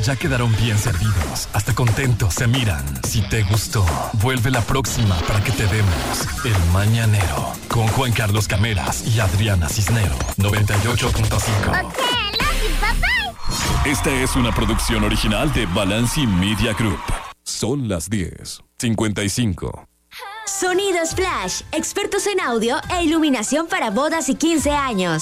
ya quedaron bien servidos. Hasta contentos se miran. Si te gustó, vuelve la próxima para que te demos El Mañanero. Con Juan Carlos Cameras y Adriana Cisnero. 98.5. Ok, love you, bye bye. Esta es una producción original de Balanci Media Group. Son las 10:55. Sonidos Flash, expertos en audio e iluminación para bodas y 15 años.